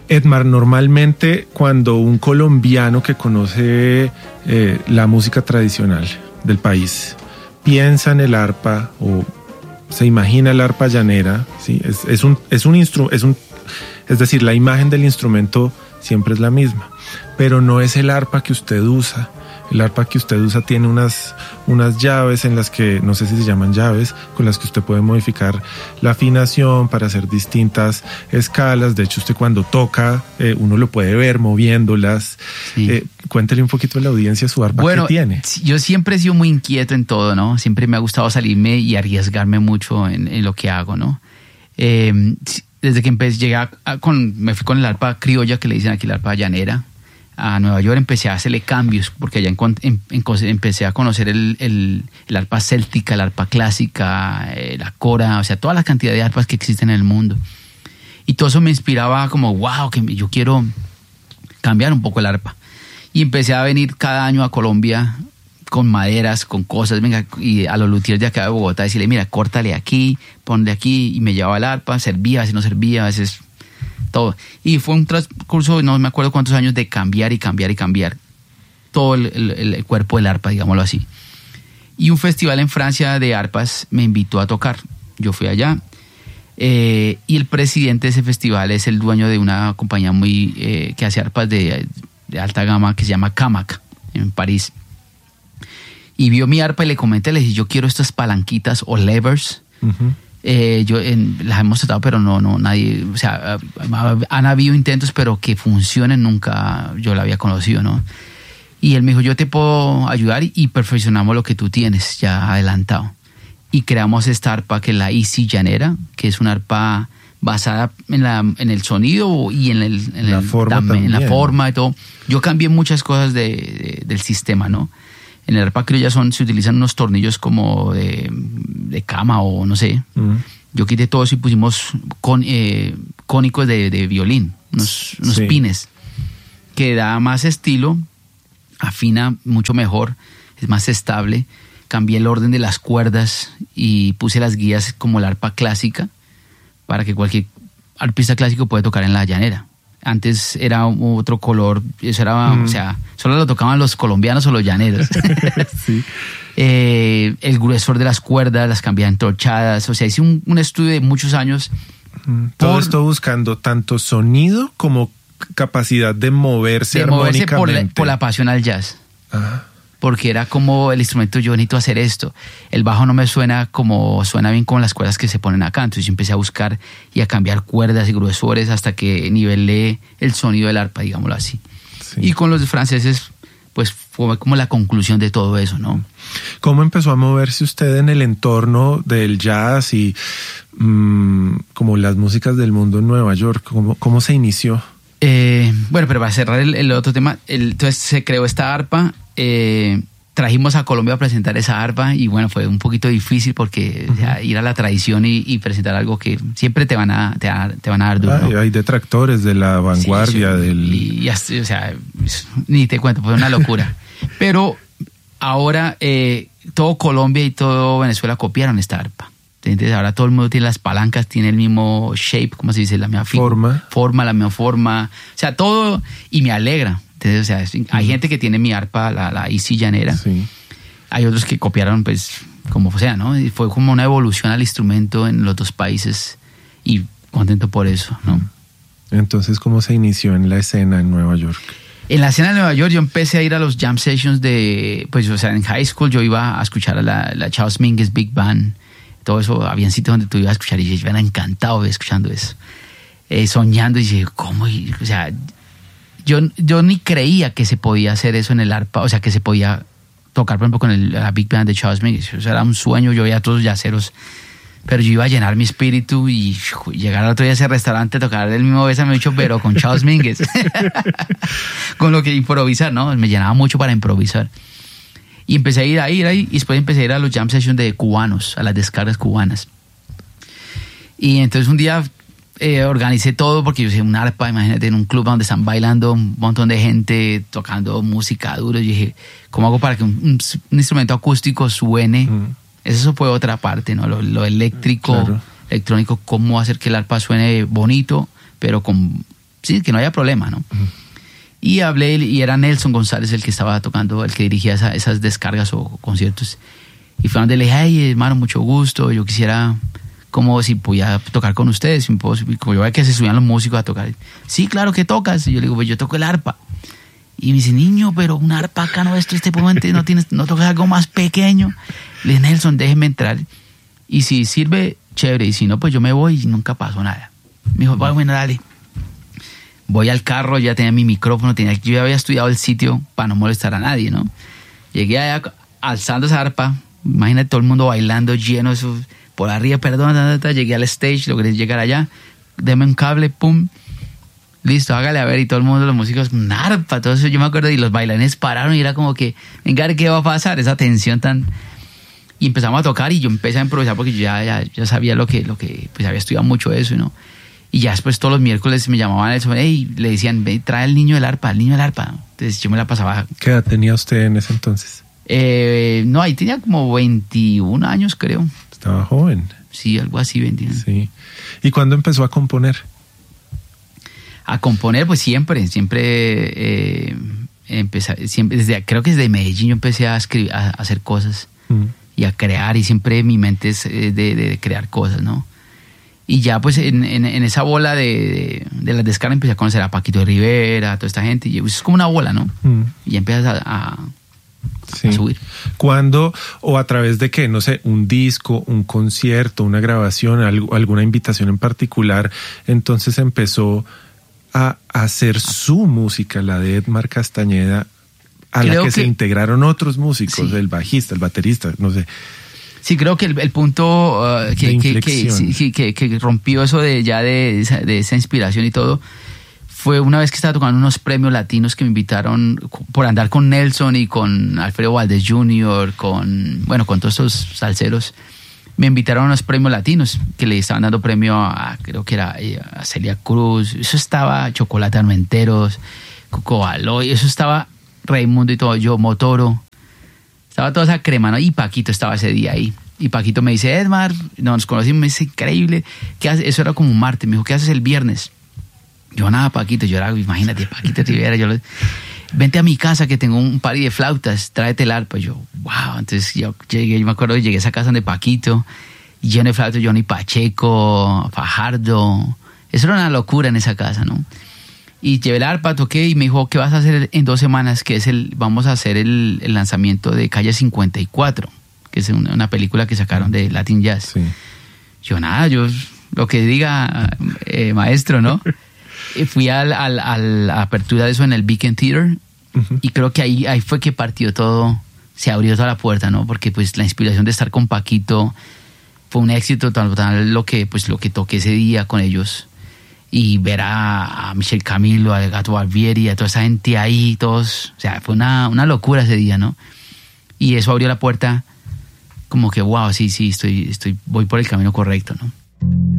Edmar, normalmente cuando un colombiano que conoce la música tradicional del país piensa en el arpa o se imagina el arpa llanera, ¿sí? Es decir, la imagen del instrumento siempre es la misma, pero no es el arpa que usted usa. El arpa que usted usa tiene unas llaves en las que, no sé si se llaman llaves, con las que usted puede modificar la afinación para hacer distintas escalas. De hecho, usted cuando toca, uno lo puede ver moviéndolas. Sí. Cuéntele un poquito a la audiencia su arpa que tiene. Yo siempre he sido muy inquieto en todo, ¿no? Siempre me ha gustado salirme y arriesgarme mucho en lo que hago, ¿no? Desde que empecé, me fui con el arpa criolla, que le dicen aquí la arpa llanera, a Nueva York, empecé a hacerle cambios, porque allá empecé a conocer el arpa céltica, el arpa clásica, la cora, o sea, toda la cantidad de arpas que existen en el mundo. Y todo eso me inspiraba como, wow, que yo quiero cambiar un poco el arpa. Y empecé a venir cada año a Colombia con maderas, con cosas, venga, y a los luthiers de acá de Bogotá, decirle, mira, córtale aquí, ponle aquí, y me llevaba el arpa, servía, a veces no servía, a veces todo. Y fue un transcurso, no me acuerdo cuántos años, de cambiar y cambiar y cambiar todo el cuerpo del arpa, digámoslo así. Y un festival en Francia de arpas me invitó a tocar. Yo fui allá, y el presidente de ese festival es el dueño de una compañía que hace arpas de alta gama que se llama Camac, en París. Y vio mi arpa y le comenté, le dije, yo quiero estas palanquitas o levers. Uh-huh. Las hemos tratado, pero no nadie, o sea, han habido intentos, pero que funcionen nunca yo la había conocido, ¿no? Y él me dijo, yo te puedo ayudar y perfeccionamos lo que tú tienes ya adelantado. Y creamos esta arpa que es la Easy Llanera, que es una arpa basada en el sonido y en la forma y todo. Yo cambié muchas cosas del sistema, ¿no? En el arpa criolla se utilizan unos tornillos como de cama o no sé. Uh-huh. Yo quité todo eso y pusimos cónicos de violín, unos pines, que da más estilo, afina mucho mejor, es más estable. Cambié el orden de las cuerdas y puse las guías como la arpa clásica para que cualquier arpista clásico pueda tocar en la llanera. Antes era otro color, eso era, o sea, solo lo tocaban los colombianos o los llaneros. Sí. El gruesor de las cuerdas las cambiaba entorchadas, o sea, hice un estudio de muchos años. Todo esto buscando tanto sonido como capacidad de moverse armónicamente. Por la pasión al jazz. Ajá. Porque era como el instrumento, yo necesito hacer esto. El bajo no me suena bien con las cuerdas que se ponen acá. Entonces yo empecé a buscar y a cambiar cuerdas y gruesores hasta que nivelé el sonido del arpa, digámoslo así. Sí. Y con los franceses, pues fue como la conclusión de todo eso, ¿no? ¿Cómo empezó a moverse usted en el entorno del jazz y como las músicas del mundo en Nueva York? ¿Cómo se inició? Bueno, pero para cerrar el otro tema, entonces se creó esta arpa. Trajimos a Colombia a presentar esa arpa y bueno, fue un poquito difícil porque o sea, ir a la tradición y presentar algo que siempre te van a dar duro, ¿no? Hay detractores de la vanguardia o sea, ni te cuento, fue una locura. Pero ahora todo Colombia y todo Venezuela copiaron esta arpa. Entonces ahora todo el mundo tiene las palancas, tiene el mismo shape, ¿cómo se dice? La misma forma, la misma forma, o sea, todo, y me alegra. Entonces, o sea, hay gente que tiene mi arpa, la Easy Llanera. Sí. Hay otros que copiaron, pues, como sea, ¿no? Y fue como una evolución al instrumento en los dos países y contento por eso, ¿no? Entonces, ¿cómo se inició en la escena en Nueva York? En la escena de Nueva York yo empecé a ir a los jam sessions pues, o sea, en high school yo iba a escuchar a la Charles Mingus Big Band. Todo eso, había sitios donde tú ibas a escuchar y yo me era encantado escuchando eso. Soñando y dije, ¿cómo? O sea, yo ni creía que se podía hacer eso en el arpa, o sea, que se podía tocar, por ejemplo, con la Big Band de Charles Mingus. O sea, era un sueño, yo veía a todos los yaceros, pero yo iba a llenar mi espíritu y llegar al otro día a ese restaurante, tocar el mismo Bésame Mucho, pero con Charles Mingus. Con lo que improvisar, ¿no? Me llenaba mucho para improvisar. Y empecé a ir ahí, y después empecé a ir a los jam sessions de cubanos, a las descargas cubanas. Y entonces un día organicé todo porque yo sé un arpa, imagínate, en un club donde están bailando un montón de gente tocando música duro. Yo dije, ¿cómo hago para que un instrumento acústico suene? Eso fue otra parte, ¿no? Lo eléctrico, claro. Electrónico, cómo hacer que el arpa suene bonito, pero con sí, que no haya problema, ¿no? Uh-huh. Y hablé, y era Nelson González el que estaba tocando, el que dirigía esas descargas o conciertos. Y fue donde le dije, hey, hermano, mucho gusto, yo quisiera, como si podía tocar con ustedes, como yo veía que se subían los músicos a tocar. Sí, claro que tocas. Y yo le digo, pues yo toco el arpa. Y me dice, niño, pero un arpa acá no, este momento no tocas algo más pequeño. Le dije, Nelson, déjeme entrar. Y si sirve, chévere, y si no, pues yo me voy y nunca pasó nada. Me dijo, bueno, dale. Voy al carro, ya tenía mi micrófono, yo ya había estudiado el sitio para no molestar a nadie, ¿no? Llegué allá alzando esa arpa, imagínate todo el mundo bailando lleno, eso, por arriba, perdón, llegué al stage, logré llegar allá, deme un cable, pum, listo, hágale a ver, y todo el mundo, los músicos, una arpa, todo eso, yo me acuerdo, y los bailarines pararon y era como que, venga, ¿qué va a pasar? Esa tensión tan... Y empezamos a tocar y yo empecé a improvisar porque yo ya sabía lo que pues había estudiado mucho eso, ¿no? Y ya después todos los miércoles me llamaban eso, hey, le decían, ve, trae el niño del arpa. Entonces yo me la pasaba. ¿Qué edad tenía usted en ese entonces? No, ahí tenía como 21 años, creo. Estaba joven. Sí, algo así, 21. Sí. ¿Y cuándo empezó a componer? A componer, pues siempre empecé, siempre, creo que desde Medellín yo empecé a escribir, a hacer cosas y a crear, y siempre mi mente es de crear cosas, ¿no? Y ya pues en esa bola de las descargas empecé a conocer a Paquito de Rivera, a toda esta gente, y es como una bola, ¿no? Y ya empiezas a subir. ¿Cuándo o a través de qué? No sé, un disco, un concierto, una grabación, alguna invitación en particular, entonces empezó a hacer su música, la de Edmar Castañeda, a la que se integraron otros músicos, sí. El bajista, el baterista, no sé. Sí, creo que el punto que rompió eso de esa inspiración y todo fue una vez que estaba tocando unos premios latinos que me invitaron por andar con Nelson y con Alfredo Valdés Jr., con todos estos salseros. Me invitaron a unos premios latinos que le estaban dando premio creo que era a Celia Cruz. Eso estaba Chocolate Armenteros, Coco Baloy, eso estaba Raimundo y todo, yo, Motoro. Estaba toda esa crema, ¿no? Y Paquito estaba ese día ahí. Y Paquito me dice, Edmar, nos conocimos, me dice, increíble. ¿Qué haces? Eso era como un martes. Me dijo, ¿qué haces el viernes? Yo, nada, Paquito. Yo era, imagínate, Paquito Rivera. Vente a mi casa que tengo un party de flautas, tráete el arpa. Yo, wow. Entonces yo me acuerdo que llegué a esa casa de Paquito, lleno de flautas, Johnny Pacheco, Fajardo. Eso era una locura en esa casa, ¿no? Y llevé el arpa, toqué y me dijo, ¿qué vas a hacer en 2 semanas? Que vamos a hacer el lanzamiento de Calle 54, que es una película que sacaron de Latin Jazz. Sí. Yo nada, lo que diga maestro, ¿no? Fui a la apertura de eso en el Beacon Theater, y creo que ahí fue que partió todo, se abrió toda la puerta, ¿no? Porque pues la inspiración de estar con Paquito fue un éxito total, lo que toqué ese día con ellos. Y ver a Michel Camilo, a Gato Barbieri, a toda esa gente ahí, todos, o sea, fue una locura ese día, ¿no? Y eso abrió la puerta como que, wow, sí, voy por el camino correcto, ¿no?